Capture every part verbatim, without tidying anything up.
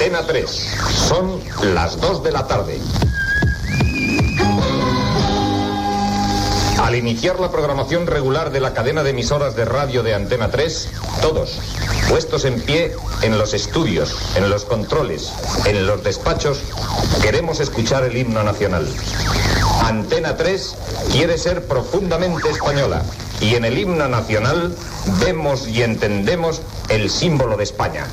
Antena tres. Son las dos de la tarde. Al iniciar la programación regular de la cadena de emisoras de radio de Antena tres, todos, puestos en pie en los estudios, en los controles, en los despachos, queremos escuchar el himno nacional. Antena tres quiere ser profundamente española y en el himno nacional vemos y entendemos el símbolo de España.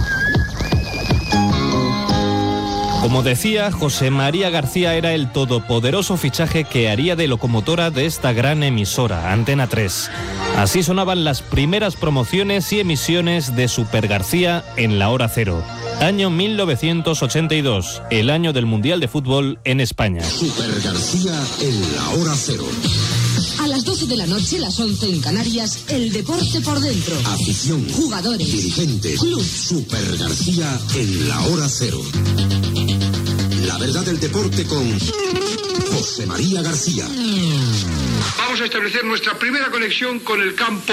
Como decía, José María García era el todopoderoso fichaje que haría de locomotora de esta gran emisora, Antena tres. Así sonaban las primeras promociones y emisiones de Super García en la hora cero. Año mil novecientos ochenta y dos, el año del Mundial de Fútbol en España. Super García en la hora cero. A las doce de la noche, las once en Canarias, el deporte por dentro. Afición, jugadores, dirigentes, club. Super García en la hora cero. La verdad del deporte con José María García. Vamos a establecer nuestra primera conexión con el campo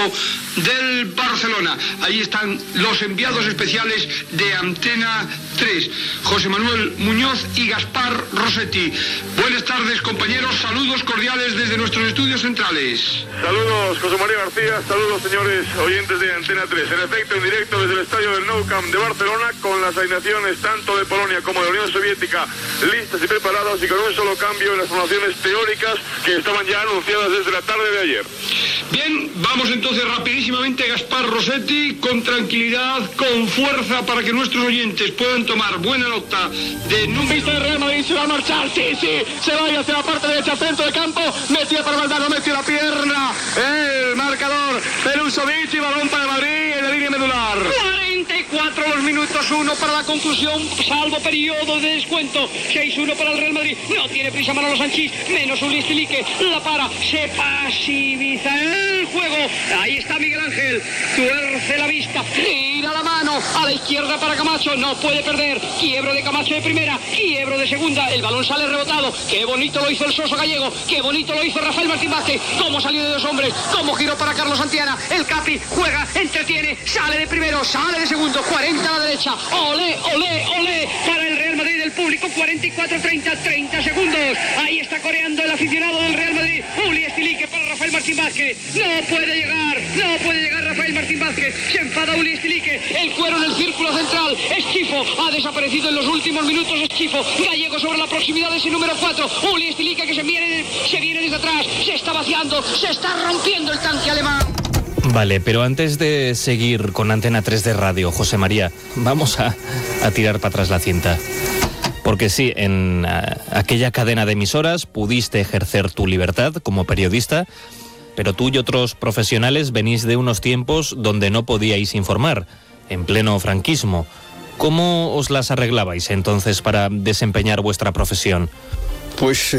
del Barcelona. Ahí están los enviados especiales de Antena tres, José Manuel Muñoz y Gaspar Rossetti. Buenas tardes, compañeros, saludos cordiales desde nuestros estudios centrales. Saludos, José María García, saludos, señores oyentes de Antena tres. En efecto, en directo desde el estadio del Nou Camp de Barcelona, con las alineaciones tanto de Polonia como de la Unión Soviética listas y preparadas, y con un solo cambio en las formaciones teóricas que estaban ya anunciadas desde la tarde de ayer. Bien, vamos entonces rapidísimamente, Gaspar Rossetti, con tranquilidad, con fuerza, para que nuestros oyentes puedan tomar buena nota de número. Vista de Real Madrid, se va a marchar, sí, sí, se va hacia la parte derecha, centro de campo, metía para Valdano, metió la pierna, el marcador, Perusovic y balón para Madrid en la línea medular. cuarenta y cuatro los minutos, uno para la conclusión, salvo periodo de descuento, seis uno para el Real Madrid, no tiene prisa Manolo Sanchís, menos Uli Stilique, la para, se pasiviza el juego, ahí está Miguel Ángel, tuerce la vista, tira la mano, a la izquierda para Camacho, no puede perder, quiebro de Camacho de primera, quiebro de segunda, el balón sale rebotado, qué bonito lo hizo el Soso Gallego, qué bonito lo hizo Rafael Martín Vázquez, cómo salió de dos hombres, cómo giró para Carlos Santiana, el Capi juega, entretiene, sale de primero, sale de segundo, cuarenta a la derecha, olé, olé, olé, para el Real Madrid del público, cuarenta y cuatro treinta, treinta segundos, ahí está coreando el aficionado del Real Madrid, Uli Stilique para Rafael Martín Vázquez, no puede llegar, no puede llegar Rafael Martín Vázquez, se enfada Uli Stilique, el cuero en el círculo central, es Chifo, ha desaparecido en los últimos minutos, es Chifo, Gallego sobre la proximidad de ese número cuatro, Uli Stilique que se viene, se viene desde atrás, se está vaciando, se está rompiendo el tanque alemán. Vale, pero antes de seguir con Antena tres de radio, José María, vamos a, a tirar para atrás la cinta. Porque sí, en a, aquella cadena de emisoras pudiste ejercer tu libertad como periodista, pero tú y otros profesionales venís de unos tiempos donde no podíais informar, en pleno franquismo. ¿Cómo os las arreglabais entonces para desempeñar vuestra profesión? Pues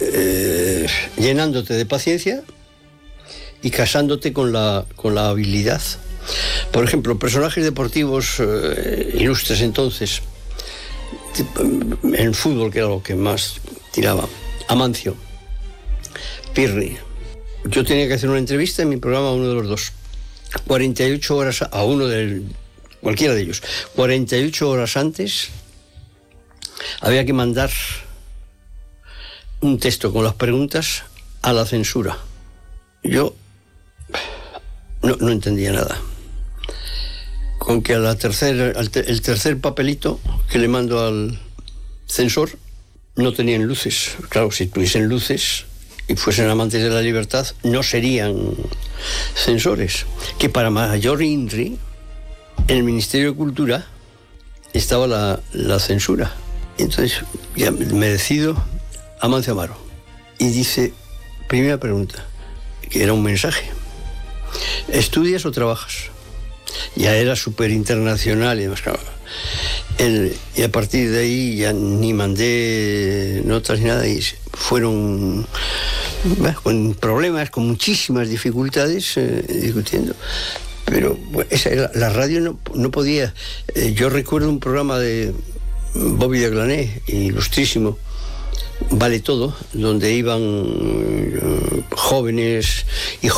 eh, llenándote de paciencia y casándote con la, con la habilidad. Por ejemplo, personajes deportivos eh, ilustres entonces, en fútbol, que era lo que más tiraba, Amancio, Pirri. Yo tenía que hacer una entrevista en mi programa a uno de los dos, cuarenta y ocho horas a uno del cualquiera de ellos, cuarenta y ocho horas antes había que mandar un texto con las preguntas a la censura. Yo no, no entendía nada. Con que a la tercer, al te, el tercer papelito que le mando al censor no tenían luces. Claro, si tuviesen luces y fuesen amantes de la libertad, no serían censores. Que para mayor INRI, en el Ministerio de Cultura estaba la, la censura. Entonces ya me decido, Amancio Amaro, y dice, primera pregunta, que era un mensaje: ¿estudias o trabajas? Ya era súper internacional y demás. El, y a partir de ahí ya ni mandé notas ni nada, y fueron bueno, con problemas, con muchísimas dificultades eh, discutiendo. Pero bueno, esa era, la radio no, no podía. Eh, yo recuerdo un programa de Bobby de Glané, ilustrísimo, Vale Todo, donde iban uh, jóvenes y